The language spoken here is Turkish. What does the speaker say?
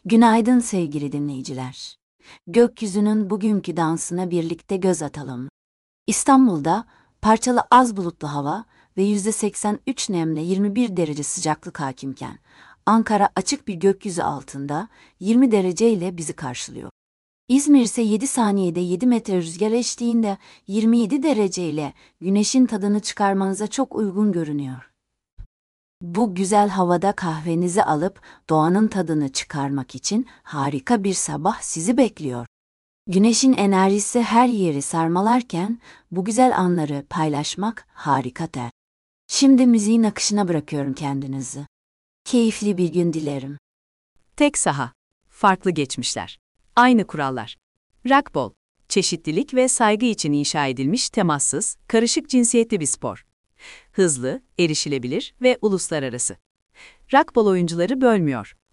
Günaydın sevgili dinleyiciler. Gökyüzünün bugünkü dansına birlikte göz atalım. İstanbul'da parçalı az bulutlu hava ve %83 nemle 21 derece sıcaklık hakimken, Ankara açık bir gökyüzü altında 20 dereceyle bizi karşılıyor. İzmir ise 7 saniyede 7 metre rüzgar eşliğinde 27 dereceyle güneşin tadını çıkarmanıza çok uygun görünüyor. Bu güzel havada kahvenizi alıp doğanın tadını çıkarmak için harika bir sabah sizi bekliyor. Güneşin enerjisi her yeri sarmalarken bu güzel anları paylaşmak harika der. Şimdi müziğin akışına bırakıyorum kendinizi. Keyifli bir gün dilerim. Tek saha. Farklı geçmişler. Aynı kurallar. Rugby, çeşitlilik ve saygı için inşa edilmiş temassız, karışık cinsiyetli bir spor. Hızlı, erişilebilir ve uluslararası. Rugby oyuncuları bölmüyor,